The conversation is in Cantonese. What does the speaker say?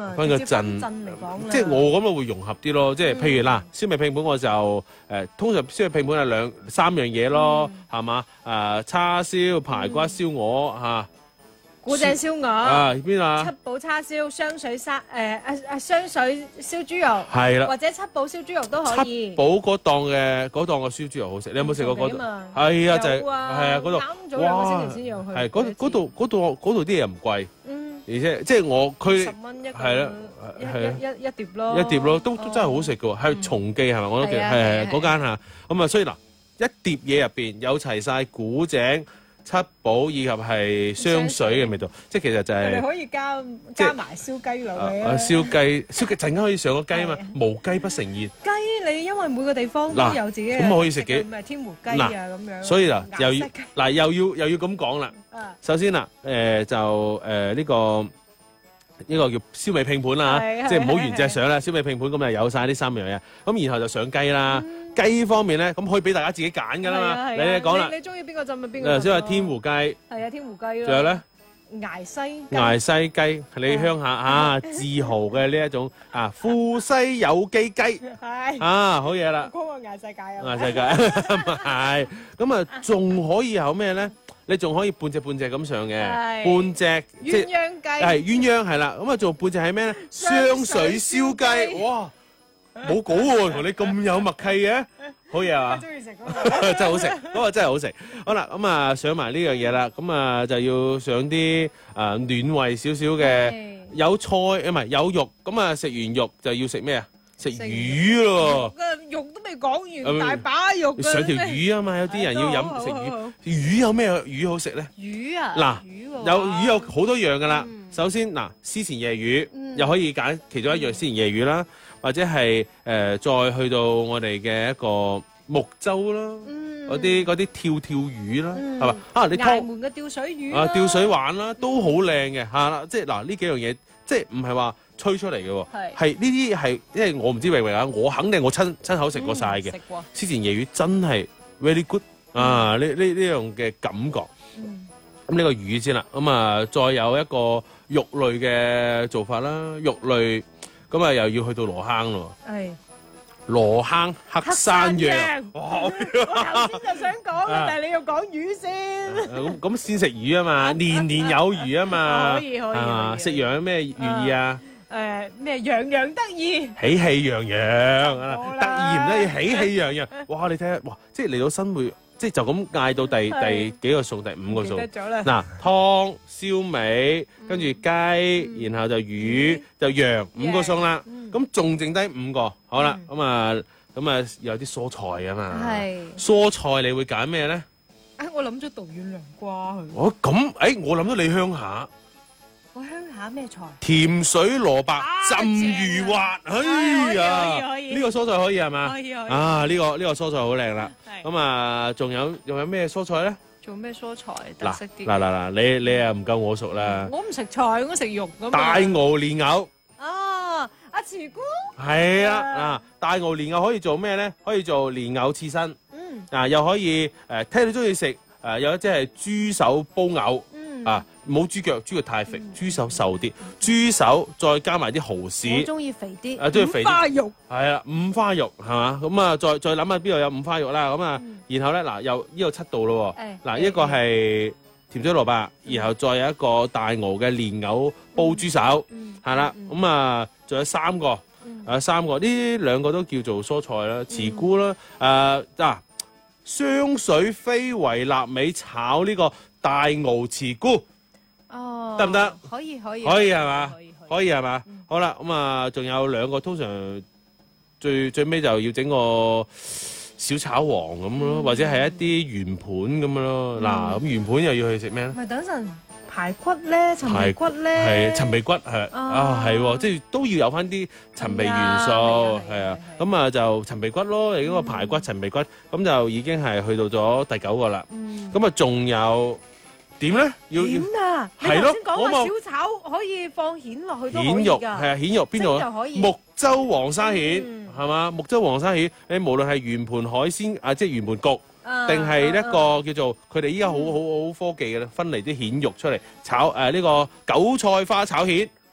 啊， 分個直接鎮嚟講啦。 即係我咁啊會融合啲咯，即係譬如嗱，燒味拼盤我就通常燒味拼盤係三樣嘢咯，係嘛？叉燒、排骨、燒鵝嚇。 古井燒鵝邊啊？ 七寶叉燒、雙水雙水燒豬肉， 係啦， 或者七寶燒豬肉都可以。 七寶嗰檔嘅燒豬肉好食，你有冇食過嗰度？係啊，就係嗰度。 啱咗兩個星期先有去。 係嗰度啲嘢唔貴，而且即係佢 10蚊一個， 係啦， 一碟咯， 一碟咯，都真係好食嘅喎，係松記係咪？我都記得係嗰間嚇。咁啊，所以嗱，一碟嘢入邊有齊晒古井、七寶以及係雙水嘅味道，即係其實就係。 你可以加埋燒雞落去啊！ 燒雞陣間可以上個雞啊嘛，無雞不成宴。 雞你因為每個地方都有自己嘅， 咁可以食嘅， 咩天湖雞啊咁樣。 所以嗱，又要咁講啦。首先嗱，就呢個叫燒味拼盤啦，即係唔好原隻上啦，燒味拼盤咁就有晒呢三樣嘢。咁然後就上雞啦，雞方面咧，咁可以俾大家自己揀㗎啦嘛。你講啦， 你中意邊個就咪邊個。 先係天湖雞， 係啊，天湖雞咯。 仲有咧， 崖西雞係你鄉下自豪嘅呢一種富西有機雞，係好嘢啦。 嗰個崖世界啊！ 崖世界係咁啊，仲可以有咩咧？你仲可以半隻咁上嘅，半隻鴛鴦雞係鴛鴦係啦。咁啊，仲半隻係咩咧？雙水燒雞，哇！冇稿喎，同你咁有默契嘅，好嘢啊！ 中意食嗰個真係好食，嗰個真係好食。好啦，咁啊上埋呢樣嘢啦，咁啊就要上啲暖胃少少嘅，有菜唔係有肉，咁啊食完肉就要食咩啊？食魚咯， 肉都未講完，大把肉。 上條魚啊嘛，有啲人要飲食魚。魚有咩魚好食咧？ 魚啊， 嗱，魚有好多樣噶啦。首先嗱，絲錢夜魚又可以揀其中一樣絲錢夜魚啦，或者係再去到我哋嘅一個木舟啦，嗰啲跳魚啦，係嘛？你崖門嘅吊水魚吊水玩啦，都好靚嘅嚇。即係嗱呢幾樣嘢，即係唔係話吹出嚟嘅喎，係呢啲係，因為我唔知榮榮啊，我肯定我親口食過晒嘅。絲錢夜魚真係 very good 呢樣嘅感覺。咁呢個魚先啦，咁啊再有一個肉類嘅做法啦，肉類咁啊又要去到羅坑咯。係羅坑黑山羊。哇！我頭先就想講嘅，但係你要講魚先。 咁先食魚啊嘛，年年有餘啊嘛。 可以。 食羊有咩寓意啊？ 咩洋洋得意， 喜氣洋洋啊！得意唔得意？喜氣洋洋。哇！你睇下，哇！即係嚟到新會。即係就咁嗌到第幾個餸？第5個餸。嗱，湯、燒味，跟住雞，然後就魚，就羊，5個餸啦。咁仲剩低5個，好啦，咁啊有啲蔬菜啊嘛。係。蔬菜你會揀咩咧？ 我諗咗杜遠涼瓜佢。 我諗到你鄉下。 我鄉下咩菜？ 甜水蘿蔔浸魚滑，哎呀！呢個蔬菜可以係嘛？可以。呢個蔬菜好靚啦。咁啊，仲有咩蔬菜咧？ 做咩蔬菜特色啲？ 嗱，你又唔夠我熟啦。 我唔食菜，我食肉咁。 大鵝蓮藕。 阿慈姑。 係啊，大鵝蓮藕可以做咩咧？可以做蓮藕刺身。又可以睇你中意食有一隻係豬手煲藕。冇豬腳，豬腳太肥，豬手瘦啲，豬手再加埋啲蠔豉。 我中意肥啲。 中意肥啲。 五花肉。係啊，五花肉係嘛？咁啊，再諗下邊度有五花肉啦。咁啊，然後咧嗱，又呢個7道咯。嗱，一個係甜水蘿蔔，然後再有一個大鵝嘅蓮藕煲豬手，係啦。咁啊，仲有3個，3個，呢2個都叫做蔬菜啦，慈菇啦，雙水飛圍臘味炒呢個大蠔慈菇，得唔得？可以係嘛？可以係嘛？好啦，咁啊，仲有2個，通常最尾就要整個小炒黃咁咯，或者係一啲圓盤咁樣咯。嗱，咁圓盤又要去食咩咧？ 咪等陣排骨咧，陳皮骨咧， 係陳皮骨係係，即係都要有翻啲陳皮元素，係啊。咁啊就陳皮骨咯，你嗰個排骨陳皮骨，咁就已經係去到咗第9個啦。咁啊仲有點咧？點啊？係咯，先講話小炒可以放蜆落去都可以㗎。蜆肉係啊，蜆肉邊度啊？木州黃沙蜆係嘛？木州黃沙蜆，你無論係圓盤海鮮啊，即係圓盤焗。定係一個叫做佢哋依家好科技嘅咧，分離啲蜆肉出嚟炒呢個韭菜花炒蜆